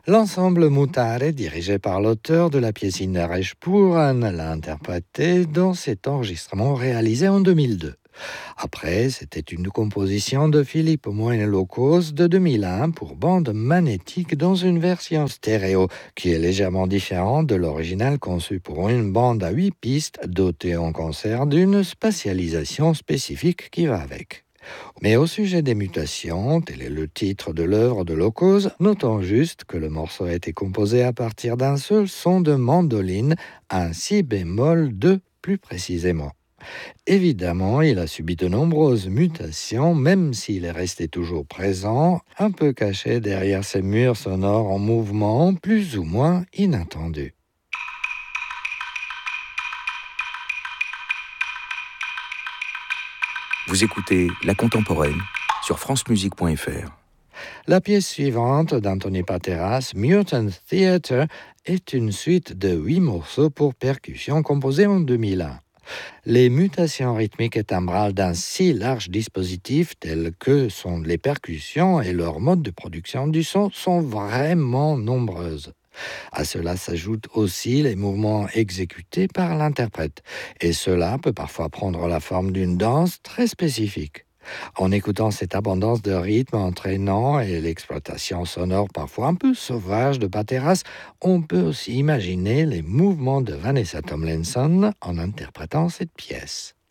L'ensemble Mutare, dirigé par l'auteur de la pièce Innaresh Puran, l'a interprété dans cet enregistrement réalisé en 2002. Après, c'était une composition de Philippe Moine-Locos de 2001 pour bande magnétique dans une version stéréo qui est légèrement différente de l'original conçu pour une bande à 8 pistes dotée en concert d'une spatialisation spécifique qui va avec. Mais au sujet des mutations, tel est le titre de l'œuvre de Locos, notons juste que le morceau a été composé à partir d'un seul son de mandoline, un si bémol 2 plus précisément. Évidemment, il a subi de nombreuses mutations, même s'il est resté toujours présent, un peu caché derrière ces murs sonores en mouvement plus ou moins inattendus. Vous écoutez La Contemporaine sur francemusique.fr. La pièce suivante d'Anthony Pateras, Mutant Theatre, est une suite de 8 morceaux pour percussion composés en 2001. Les mutations rythmiques et timbrales d'un si large dispositif tel que sont les percussions et leur mode de production du son sont vraiment nombreuses. À cela s'ajoutent aussi les mouvements exécutés par l'interprète, et cela peut parfois prendre la forme d'une danse très spécifique. En écoutant cette abondance de rythme entraînant et l'exploitation sonore parfois un peu sauvage de Pateras, on peut aussi imaginer les mouvements de Vanessa Tomlinson en interprétant cette pièce.